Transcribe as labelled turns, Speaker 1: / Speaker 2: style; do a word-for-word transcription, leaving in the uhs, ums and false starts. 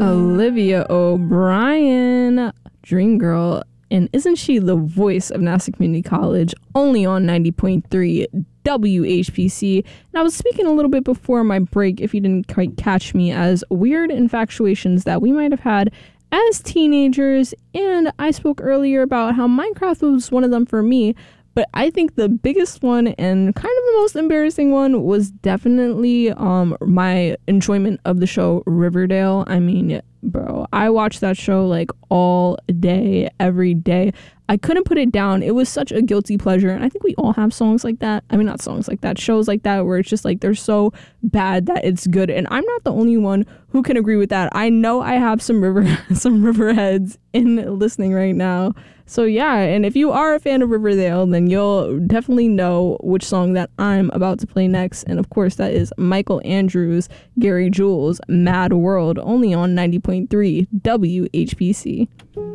Speaker 1: Olivia O'Brien, Dream Girl. And isn't she the voice of Nassau Community College, only on ninety point three W H P C? And I was speaking a little bit before my break, if you didn't quite catch me, as weird infatuations that we might have had as teenagers. And I spoke earlier about how Minecraft was one of them for me. But I think the biggest one and kind of the most embarrassing one was definitely um my enjoyment of the show Riverdale. I mean, bro, I watched that show like all day, every day. I couldn't put it down. It was such a guilty pleasure. And I think we all have songs like that. I mean, not songs like that, shows like that, where it's just like they're so bad that it's good. And I'm not the only one who can agree with that. I know I have some river some Riverheads in listening right now. So yeah, and if you are a fan of Riverdale, then you'll definitely know which song that I'm about to play next. And of course, that is Michael Andrews, Gary Jules, Mad World, only on ninety point three W H P C.